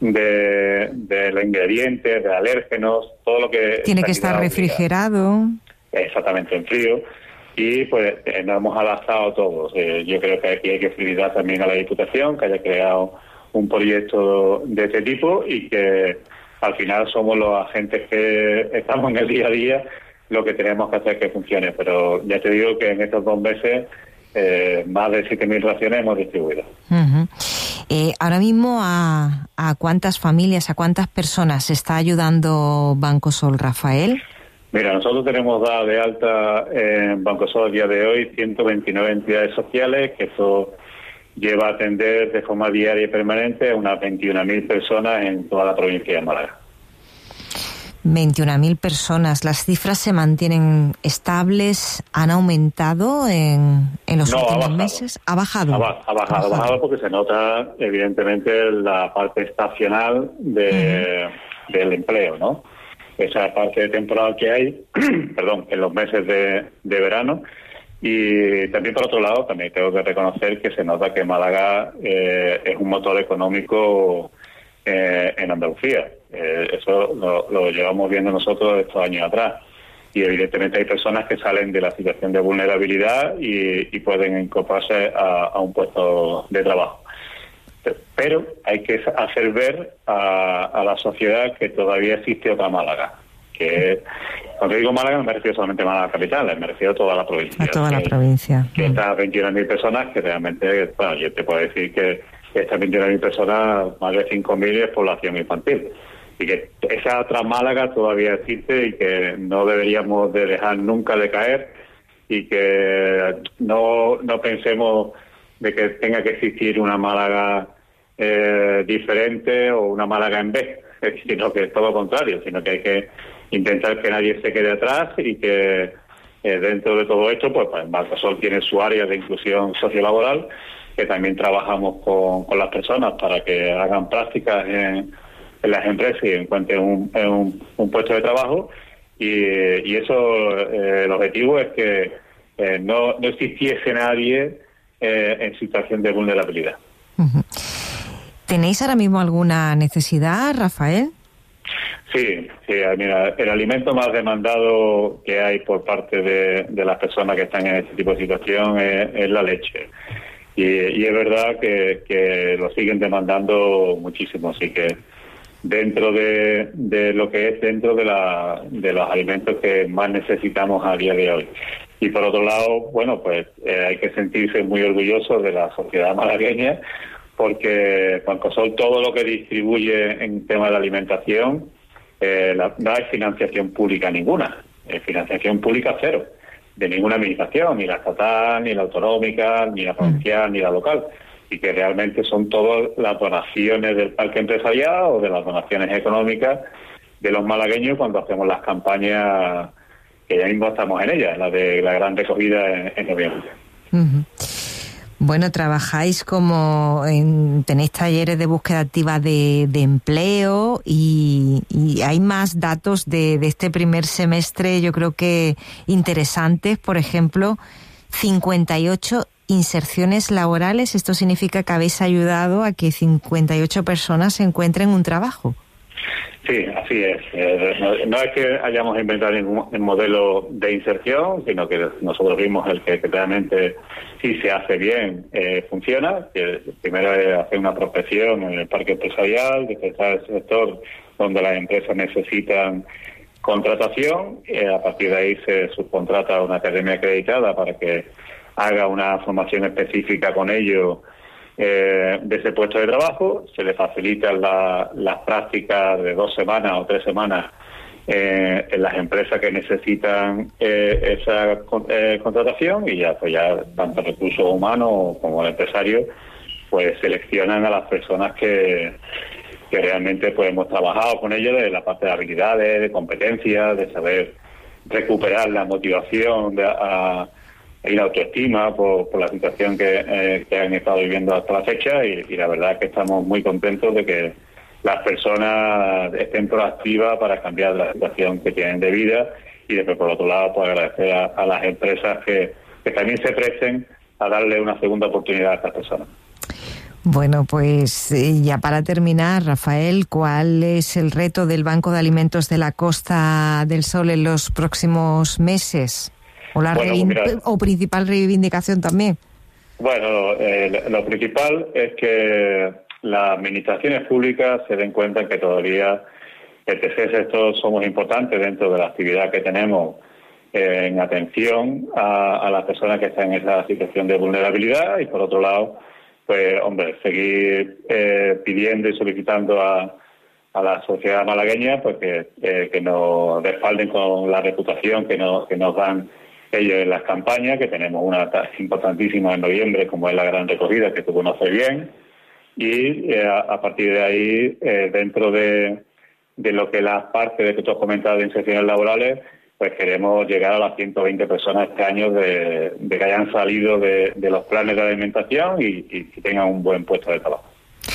de, de los ingredientes, de alérgenos, todo lo que... Tiene que estar refrigerado. Exactamente, en frío. Y pues eh, nos hemos adaptado todos. Eh, yo creo que aquí hay que felicitar también a la Diputación, que haya creado un proyecto de este tipo, y que al final somos los agentes que estamos en el día a día lo que tenemos que hacer que funcione. Pero ya te digo que en estos dos meses eh, más de siete mil raciones hemos distribuido. Uh-huh. Eh, ahora mismo, ¿a, ¿a cuántas familias, a cuántas personas está ayudando Bancosol, Rafael? Mira, nosotros tenemos dada de alta en Bancosol a día de hoy ciento veintinueve entidades sociales, que eso lleva a atender de forma diaria y permanente a unas veintiuna mil personas en toda la provincia de Málaga. veintiuna mil personas. ¿Las cifras se mantienen estables? ¿Han aumentado en, en los no, últimos ha meses? ¿Ha bajado? Ha, ba- ha bajado, ha bajado porque se nota evidentemente la parte estacional de, uh-huh. del empleo, ¿no? Esa parte temporal que hay, perdón, en los meses de, de verano. Y también, por otro lado, también tengo que reconocer que se nota que Málaga eh, es un motor económico eh, en Andalucía. Eh, eso lo, lo llevamos viendo nosotros estos años atrás. Y evidentemente hay personas que salen de la situación de vulnerabilidad y, y pueden incorporarse a, a un puesto de trabajo. Pero hay que hacer ver a, a la sociedad que todavía existe otra Málaga. Que cuando digo Málaga no me refiero solamente a Málaga capital, me refiero a toda la provincia. A toda que, la provincia. Que estas veintiuna mil personas que realmente, bueno, yo te puedo decir que estas veintiuna mil personas, más de cinco mil es población infantil. Y que esa otra Málaga todavía existe y que no deberíamos de dejar nunca de caer, y que no, no pensemos de que tenga que existir una Málaga eh, diferente o una Málaga en B, sino que es todo lo contrario, sino que hay que intentar que nadie se quede atrás y que eh, dentro de todo esto, pues, pues Bancosol tiene su área de inclusión sociolaboral, que también trabajamos con, con las personas para que hagan prácticas en, en las empresas y encuentren un, un, un puesto de trabajo, y, y eso, eh, el objetivo es que eh, no, no existiese nadie eh, en situación de vulnerabilidad. Uh-huh. ¿Tenéis ahora mismo alguna necesidad, Rafael? Sí, sí, mira, el alimento más demandado que hay por parte de, de las personas que están en este tipo de situación es, es la leche. Y, y es verdad que, que lo siguen demandando muchísimo, así que dentro de, de lo que es dentro de, la, de los alimentos que más necesitamos a día de hoy. Y por otro lado, bueno, pues eh, hay que sentirse muy orgulloso de la sociedad malagueña, porque Bancosol todo lo que distribuye en tema de alimentación, eh, la, no hay financiación pública ninguna, es financiación pública cero. de ninguna administración, ni la estatal, ni la autonómica, ni la provincial, ni la local, y que realmente son todas las donaciones del parque empresarial o de las donaciones económicas de los malagueños cuando hacemos las campañas que ya mismo estamos en ellas, la de la gran recogida en, en noviembre. Uh-huh. Bueno, trabajáis como en, tenéis talleres de búsqueda activa de, de empleo y, y hay más datos de, de este primer semestre, yo creo que interesantes. Por ejemplo, cincuenta y ocho inserciones laborales. Esto significa que habéis ayudado a que cincuenta y ocho personas encuentren un trabajo. Sí, así es. Eh, no, no es que hayamos inventado ningún modelo de inserción, sino que nosotros vimos el que, que realmente, si se hace bien, eh, funciona. Que primero es hacer una prospección en el parque empresarial, detectar el sector donde las empresas necesitan contratación. Eh, a partir de ahí se subcontrata a una academia acreditada para que haga una formación específica con ellos Eh, de ese puesto de trabajo. Se le facilitan la, las prácticas de dos semanas o tres semanas eh, en las empresas que necesitan eh, esa eh, contratación, y ya pues ya tanto recursos humanos como el empresario pues seleccionan a las personas que, que realmente pues hemos trabajado con ellos de la parte de habilidades, de competencias, de saber recuperar la motivación de, a y la autoestima por, por la situación que, eh, que han estado viviendo hasta la fecha, y, y la verdad es que estamos muy contentos de que las personas estén proactivas para cambiar la situación que tienen de vida, y después por otro lado pues agradecer a, a las empresas que, que también se presten a darle una segunda oportunidad a estas personas. Bueno, pues ya para terminar, Rafael, ¿cuál es el reto del Banco de Alimentos de la Costa del Sol en los próximos meses? ¿O la bueno, reivindic- mira, o principal reivindicación también? Bueno, eh, lo principal es que las administraciones públicas se den cuenta que todavía el tercer sector somos importantes dentro de la actividad que tenemos eh, en atención a, a las personas que están en esa situación de vulnerabilidad, y por otro lado, pues, hombre, seguir eh, pidiendo y solicitando a, a la sociedad malagueña pues que, eh, que nos respalden con la reputación que nos, que nos dan ellos en las campañas, que tenemos una importantísima en noviembre, como es la gran recogida, que tú conoces bien, y eh, a, a partir de ahí, eh, dentro de, de lo que la parte de que tú has comentado de inserciones laborales, pues queremos llegar a las ciento veinte personas este año de, de que hayan salido de, de los planes de alimentación y, y que tengan un buen puesto de trabajo.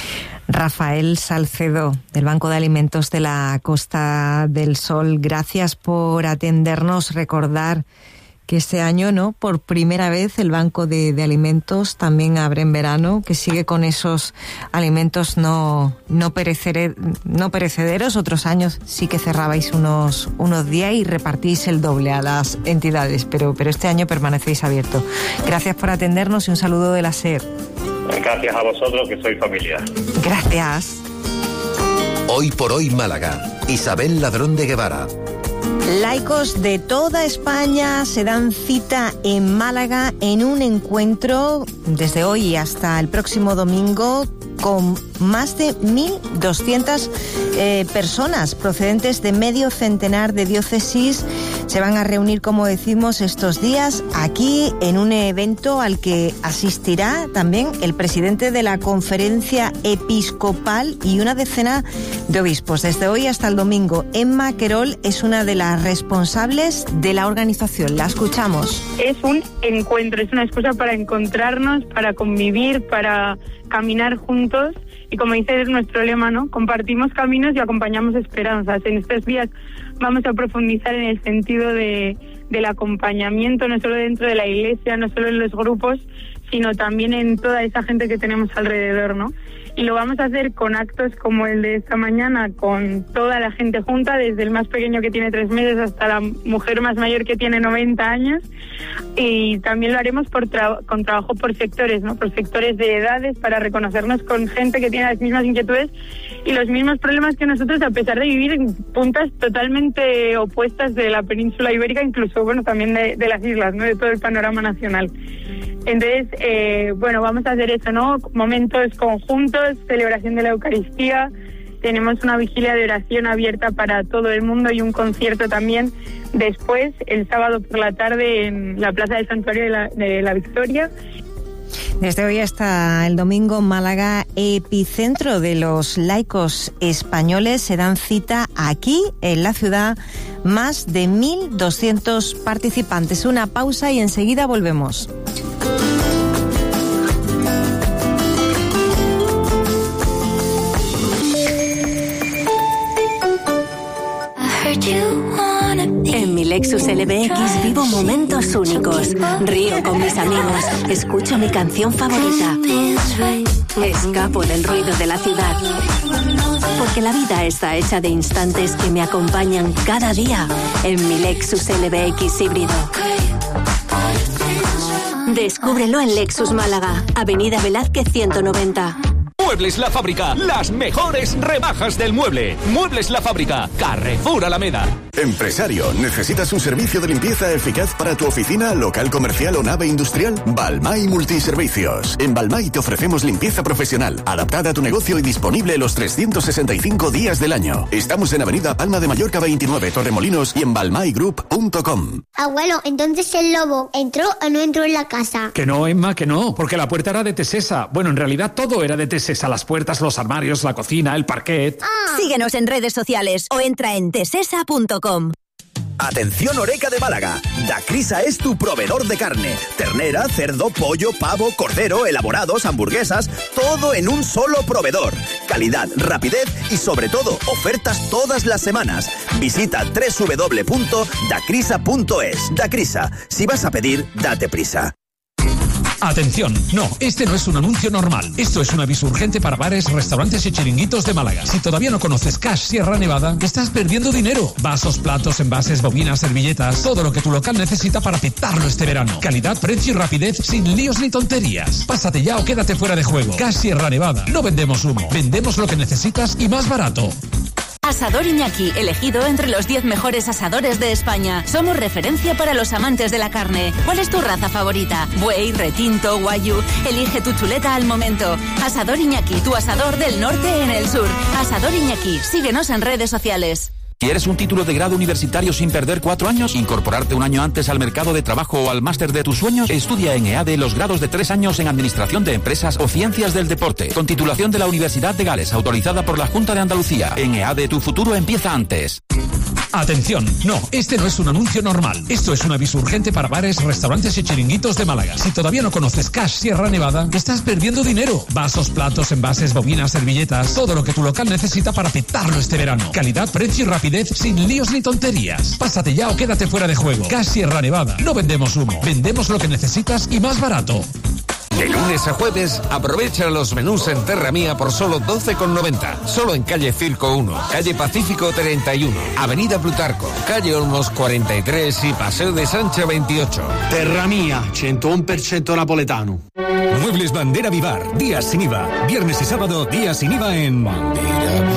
Rafael Salcedo, del Banco de Alimentos de la Costa del Sol, gracias por atendernos. Recordar que este año, ¿no?, por primera vez el Banco de, de Alimentos también abre en verano, que sigue con esos alimentos no no, perecere, no perecederos. Otros años sí que cerrabais unos unos días y repartís el doble a las entidades, pero pero este año permanecéis abiertos. Gracias por atendernos y un saludo de la SER. Gracias a vosotros, que sois familia. Gracias. Hoy por hoy Málaga. Isabel Ladrón de Guevara. Laicos de toda España se dan cita en Málaga en un encuentro desde hoy hasta el próximo domingo con más de mil doscientas eh, personas procedentes de medio centenar de diócesis. Se van a reunir, como decimos, estos días aquí en un evento al que asistirá también el presidente de la Conferencia Episcopal y una decena de obispos. Desde hoy hasta el domingo, Emma Querol es una de las responsables de la organización. La escuchamos. Es un encuentro, es una excusa para encontrarnos, para convivir, para caminar juntos, y como dice nuestro lema, ¿no?, compartimos caminos y acompañamos esperanzas. En estos días vamos a profundizar en el sentido de, del acompañamiento, no solo dentro de la iglesia, no solo en los grupos, sino también en toda esa gente que tenemos alrededor, ¿no? Y lo vamos a hacer con actos como el de esta mañana, con toda la gente junta, desde el más pequeño que tiene tres meses hasta la mujer más mayor que tiene noventa años. Y también lo haremos por tra- con trabajo por sectores, ¿no?, por sectores de edades, para reconocernos con gente que tiene las mismas inquietudes y los mismos problemas que nosotros, a pesar de vivir en puntas totalmente opuestas de la península ibérica, incluso, bueno, también de, de las islas, ¿no?, de todo el panorama nacional. Entonces, eh, bueno, vamos a hacer eso, ¿no?, momentos conjuntos, celebración de la Eucaristía, tenemos una vigilia de oración abierta para todo el mundo y un concierto también después, el sábado por la tarde, en la Plaza del Santuario de la, de la Victoria. Desde hoy hasta el domingo, Málaga, epicentro de los laicos españoles, se dan cita aquí, en la ciudad, más de mil doscientos participantes. Una pausa y enseguida volvemos. En mi Lexus L B X vivo momentos únicos. Río con mis amigos. Escucho mi canción favorita. Escapo del ruido de la ciudad. Porque la vida está hecha de instantes que me acompañan cada día en mi Lexus L B X híbrido. Descúbrelo en Lexus Málaga, Avenida Velázquez ciento noventa. Muebles La Fábrica, las mejores rebajas del mueble. Muebles La Fábrica, Carrefour Alameda. Empresario, ¿necesitas un servicio de limpieza eficaz para tu oficina, local comercial o nave industrial? Balmay Multiservicios. En Balmay te ofrecemos limpieza profesional, adaptada a tu negocio y disponible los trescientos sesenta y cinco días del año. Estamos en Avenida Palma de Mallorca veintinueve, Torremolinos, y en balmay group punto com. Abuelo, entonces el lobo ¿entró o no entró en la casa? Que no, Emma, que no, porque la puerta era de Tesesa. Bueno, en realidad todo era de Tesesa, las puertas, los armarios, la cocina, el parquet. Ah. Síguenos en redes sociales o entra en tesesa punto com. Atención Oreca de Málaga, Dacrisa es tu proveedor de carne, ternera, cerdo, pollo, pavo, cordero, elaborados, hamburguesas, todo en un solo proveedor. Calidad, rapidez y sobre todo ofertas todas las semanas. Visita doble u doble u doble u punto dacrisa punto es. Dacrisa, si vas a pedir, date prisa. Atención, no, este no es un anuncio normal. Esto es un aviso urgente para bares, restaurantes y chiringuitos de Málaga. Si todavía no conoces Cash Sierra Nevada, estás perdiendo dinero. Vasos, platos, envases, bobinas, servilletas, todo lo que tu local necesita para petarlo este verano. Calidad, precio y rapidez sin líos ni tonterías. Pásate ya o quédate fuera de juego. Cash Sierra Nevada. No vendemos humo, vendemos lo que necesitas y más barato. Asador Iñaki, elegido entre los diez mejores asadores de España. Somos referencia para los amantes de la carne. ¿Cuál es tu raza favorita? Buey, retinto, guayú. Elige tu chuleta al momento. Asador Iñaki, tu asador del norte en el sur. Asador Iñaki, síguenos en redes sociales. ¿Quieres un título de grado universitario sin perder cuatro años? ¿Incorporarte un año antes al mercado de trabajo o al máster de tus sueños? Estudia en E A D E los grados de tres años en Administración de Empresas o Ciencias del Deporte, con titulación de la Universidad de Gales, autorizada por la Junta de Andalucía. En E A D E tu futuro empieza antes. Atención, no, este no es un anuncio normal. Esto es un aviso urgente para bares, restaurantes y chiringuitos de Málaga. Si todavía no conoces Cash Sierra Nevada, estás perdiendo dinero. Vasos, platos, envases, bobinas, servilletas, todo lo que tu local necesita para petarlo este verano. Calidad, precio y rapidez sin líos ni tonterías. Pásate ya o quédate fuera de juego. Cash Sierra Nevada. No vendemos humo, vendemos lo que necesitas y más barato. De lunes a jueves, aprovecha los menús en Terra Mía por solo doce con noventa. Solo en calle Circo uno, calle Pacífico treinta y uno, avenida Plutarco, calle Olmos cuarenta y tres y Paseo de Sancha veintiocho. Terra Mía, ciento uno por ciento napoletano. Muebles Bandera Vivar, días sin I V A. Viernes y sábado, días sin I V A en Bandera